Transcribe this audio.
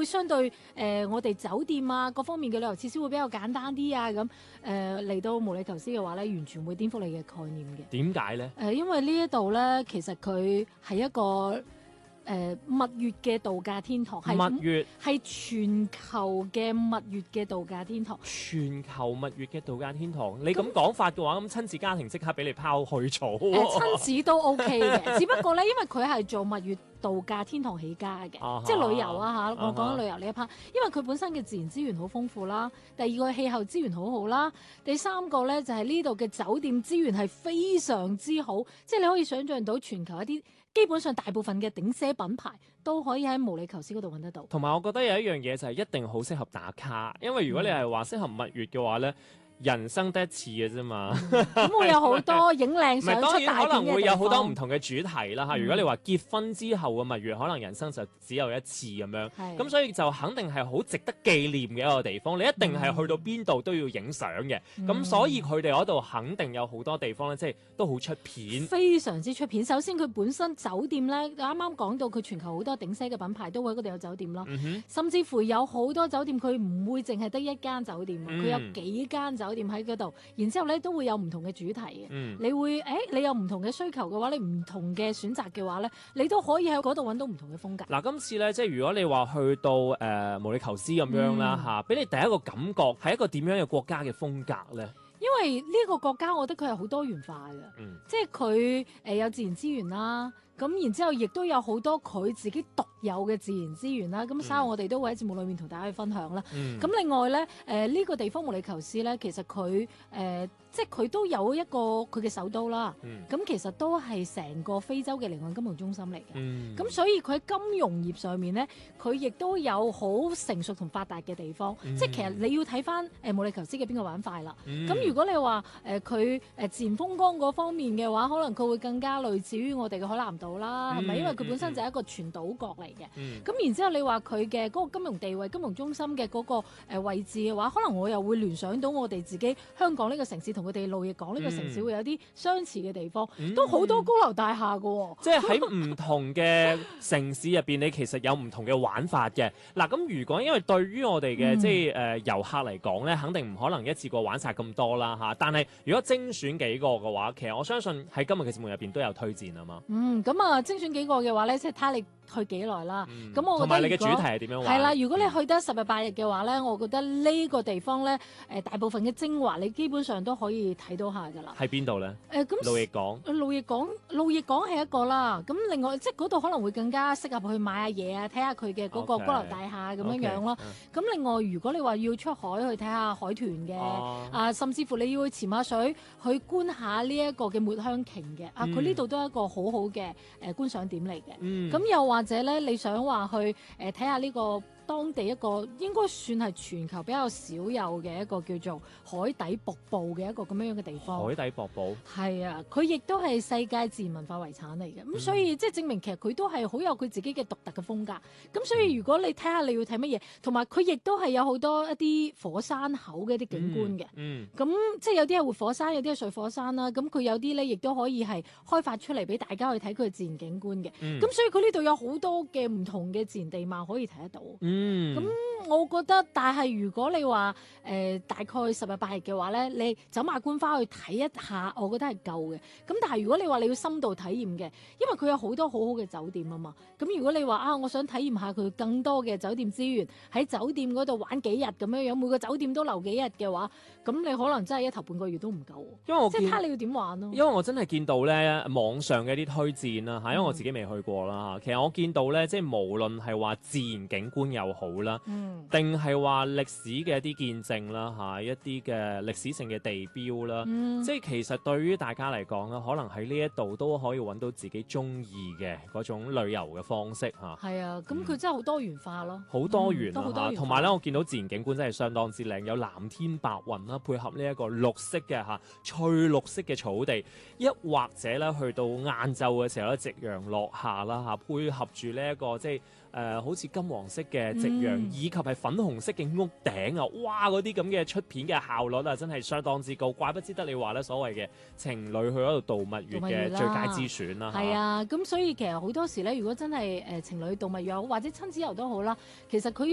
會相對我哋酒店啊各方面嘅旅遊設施會比較簡單啲啊咁嚟到毛里求斯嘅話咧，完全會顛覆你嘅概念嘅。 點解咧？ 因為呢一度咧，其實佢係一個蜜月嘅度假天堂， 蜜月係全球嘅蜜月嘅度假天堂。 全球蜜月嘅度假天堂，你咁講法嘅話，咁親子家庭即刻俾你拋去咗。 親子都 OK 嘅，只不過咧，因為佢係做蜜月度假天堂起家嘅，即係旅遊啊嚇。我講緊旅遊呢一 part，因為佢本身嘅自然資源好豐富啦，第二個氣候資源好好啦，第三個咧就係呢度嘅酒店資源係非常之好，即係你可以想像到全球一啲基本上大部分嘅頂奢品牌都可以喺毛里求斯嗰度揾得到。 同埋我覺得有一樣嘢就係一定好適合打卡，因為如果你係話適合蜜月嘅話咧。人生得一次嘅啫嘛， 咁會有好多影靚相出大片嘅地方。 當然可能會有好多唔同嘅主題啦嚇。如果你話結婚之後嘅蜜月，可能人生就只有一次咁樣，咁所以就肯定係好值得紀念嘅一個地方。你一定係去到邊度都要影相嘅，咁所以佢哋嗰度肯定有好多地方咧，即係都好出片， 非常之出片。首先佢本身酒店咧，啱啱講到佢全球好多頂奢嘅品牌都會喺嗰度有酒店啦，甚至乎有好多酒店佢唔會淨係得一間酒店，佢有幾間酒店喺嗰度，然之後咧都會有唔同嘅主題嘅。你會你有唔同嘅需求嘅話，你唔同嘅選擇嘅話咧，你都可以喺嗰度揾到唔同嘅風格。 嗱，今次咧即係如果你話去到毛里求斯咁樣啦嚇，俾你第一個感覺係一個點樣嘅國家嘅風格咧？ 因為呢個國家，我覺得佢係好多元化嘅，即係佢有自然資源啦，咁然之後亦都有好多佢自己獨有嘅自然資源啦。咁稍後我哋都會喺節目裏面同大家去分享啦。咁另外咧，呢個地方毛里求斯咧，其實佢即係佢都有一個佢嘅首都啦。咁其實都係成個非洲嘅離岸金融中心嚟嘅。咁所以佢喺金融業上面咧，佢亦都有好成熟同發達嘅地方。即係其實你要睇翻毛里求斯嘅邊個板塊啦。咁如果你話佢自然風光嗰方面嘅話，可能佢會更加類似於我哋嘅海南島啦，係咪？因為佢本身就係一個全島國嚟嘅。咁然之後你話佢嘅嗰個金融地位、金融中心嘅嗰個位置嘅話，可能我又會聯想到我哋自己香港呢個城市同佢哋路易港呢個城市會有啲相似嘅地方，都好多高樓大廈㗎喎。 即係喺唔同嘅城市入邊，你其實有唔同嘅玩法嘅。嗱，咁如果因為對於我哋嘅即係遊客嚟講咧，肯定唔可能一次過玩晒咁多啦嚇。但係如果精選幾個嘅話，其實我相信喺今日嘅節目入邊都有推薦啊嘛。 咁啊，精選幾個嘅話咧，即係睇下你去幾耐啦。咁我覺得同埋你嘅主題係點樣玩？ 係啦，如果你去得10日8日嘅話咧，我覺得呢個地方咧，大部分嘅精華你基本上都可以睇到下㗎啦。 喺邊度咧？ 咁路易港。 路易港係一個啦。咁另外即係嗰度可能會更加適合去買下嘢啊，睇下佢嘅嗰個高樓大廈咁樣樣咯。咁另外如果你話要出海去睇下海豚嘅，甚至乎你要去潛下水去觀下呢一個嘅抹香鯨嘅，佢呢度都係一個好好嘅觀賞點嚟嘅。咁又或者咧，你想話去睇下呢個當地一個應該算係全球比較少有嘅一個叫做海底瀑布嘅一個咁樣嘅地方。 海底瀑布係啊，佢亦都係世界自然文化遺產嚟嘅。咁所以即係證明其實佢都係好有佢自己嘅獨特嘅風格。咁所以如果你睇下你要睇乜嘢，同埋佢亦都係有好多一啲火山口嘅一啲景觀嘅。咁即係有啲係活火山，有啲係水火山啦。咁佢有啲咧亦都可以係開發出嚟俾大家去睇佢嘅自然景觀嘅。咁所以佢呢度有好多嘅唔同嘅自然地貌可以睇得到。咁我覺得，但係如果你話大概10日8日嘅話咧，你走馬觀花去睇一下，我覺得係夠嘅。咁但係如果你話你要深度體驗嘅，因為佢有好多好好嘅酒店啊嘛。咁如果你話我想體驗下佢更多嘅酒店資源，喺酒店嗰度玩幾日咁樣樣，每個酒店都留幾日嘅話，咁你可能真係一頭半個月都唔夠。 因為我即係睇下你要點玩咯。 因為我真係見到咧網上嘅一啲推薦啦嚇，因為我自己未去過啦嚇。其實我見到咧，即係無論係話自然景觀又好啦，定係話歷史嘅一啲見證啦嚇，一啲嘅歷史性嘅地標啦，即係其實對於大家嚟講咧，可能喺呢一度都可以揾到自己中意嘅嗰種旅遊嘅方式嚇。 係啊，咁佢真係好多元化咯， 好多元都好多元化。 同埋咧，我見到自然景觀真係相當之靚，有藍天白雲啦，配合呢一個綠色嘅嚇翠綠色嘅草地，一或者咧去到晏晝嘅時候咧，夕陽落下啦嚇，配合住呢一個即係好似金黃色嘅夕陽，以及係粉紅色嘅屋頂啊！哇，嗰啲咁嘅出片嘅效率啊，真係相當之高，怪不之得你話咧所謂嘅情侶去嗰度度蜜月嘅最佳之選啦。 係啊，咁所以其實好多時咧，如果真係情侶度蜜月或者親子遊都好啦，其實佢